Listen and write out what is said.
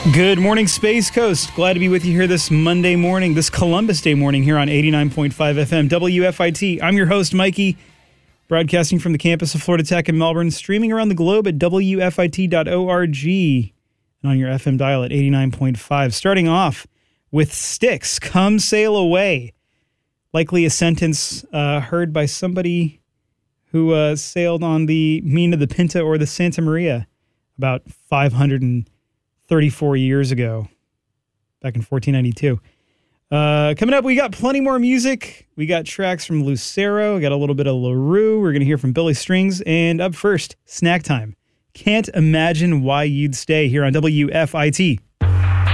Good morning, Space Coast. Glad to be with you here this Monday morning, this Columbus Day morning here on 89.5 FM WFIT. I'm your host, Mikey, broadcasting from the campus of Florida Tech in Melbourne, streaming around the globe at WFIT.org and on your FM dial at 89.5. Starting off with Styx, Come Sail Away. Likely a sentence heard by somebody who sailed on the Mina, the Pinta, or the Santa Maria about 534 years ago, back in 1492. Coming up, we got plenty more music. We got tracks from Lucero. We got a little bit of LaRue. We're going to hear from Billy Strings. And up first, Snack Time. Can't Imagine Why You'd Stay here on WFIT.